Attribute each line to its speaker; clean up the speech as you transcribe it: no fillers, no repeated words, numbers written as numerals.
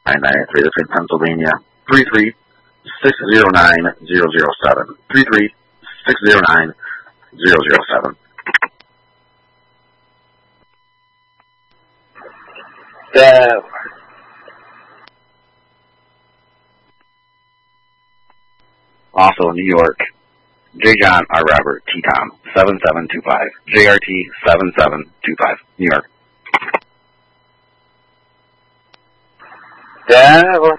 Speaker 1: 993. This is Pennsylvania, 33609-007. 33609-007. Also, New York, J. John R. Robert T. Tom, 7725. JRT 7725. New York.
Speaker 2: Devil.